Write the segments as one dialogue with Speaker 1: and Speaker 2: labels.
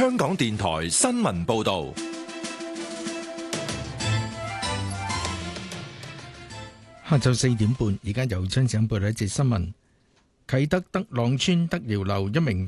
Speaker 1: 香港電台新聞報道。
Speaker 2: 下晝4點半，而家由張子欣報道一節新聞。啟德德朗村德瑤樓一名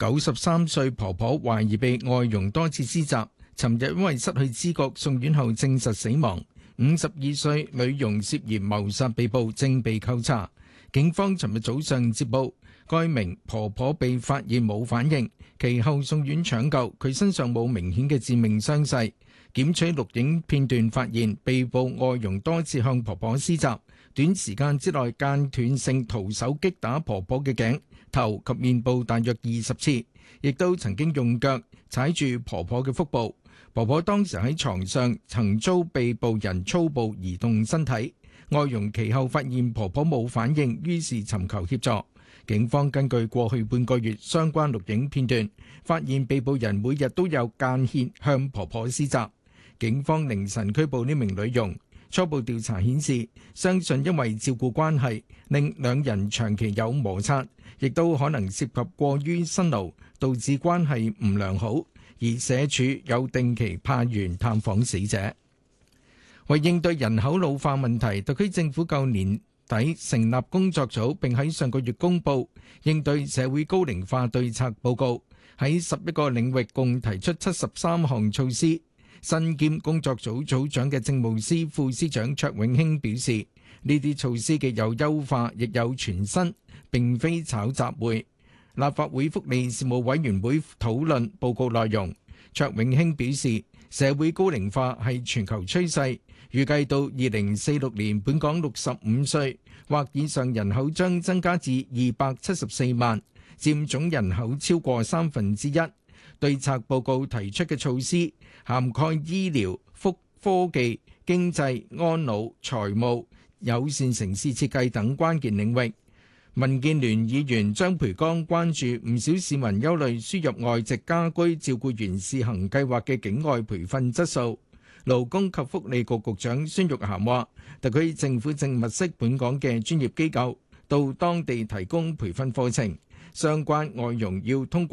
Speaker 2: 93歲婆婆懷疑被外傭多次施襲，尋日因為失去知覺送院後證實死亡。52歲女傭涉嫌謀殺被捕，正被扣查。警方尋日早上接報，該名婆婆被發現冇反應，其後送院搶救，佢身上冇明顯嘅致命傷勢。檢取錄影片段發現，被捕外傭多次向婆婆施襲，短時間之內間斷性徒手擊打婆婆嘅頸、頭及面部大約20次，亦都曾經用腳踩住婆婆嘅腹部。婆婆當時喺床上，曾遭被捕人粗暴移動身體。外傭其後發現婆婆冇反應，於是尋求協助。警方根據過去半個月相關錄影片段，發現被捕人每日都有間歇向婆婆施襲。警方凌晨拘捕呢名女傭。初步調查顯示，相信因為照顧關係，令兩人長期有摩擦，亦都可能涉及過於辛勞，導致關係唔良好。而社署有定期派員探訪死者。為應對人口老化問題，特區政府舊年底成立工作組，並喺上個月公布應對社會高齡化對策報告，喺11個領域共提出73項措施。身兼工作組組長嘅政務司副司長卓永興表示，呢啲措施既有優化，亦有全新，並非炒雜會。立法會福利事務委員會討論報告內容，卓永興表示，社會高齡化係全球趨勢，預計到2046年，本港65歲或以上人口將增加至274萬，佔總人口超過1/3。對策報告提出嘅措施涵蓋醫療、科技、經濟、安老、財務、友善城市設計等關鍵領域。民建聯議員張培剛關注唔少市民憂慮輸入外籍家居照顧員試行計劃嘅境外培訓質素。勞工及福利局局長孫玉菡話，特區政府正物色本港嘅專業機構到當地提供培訓課程，相關外傭要通過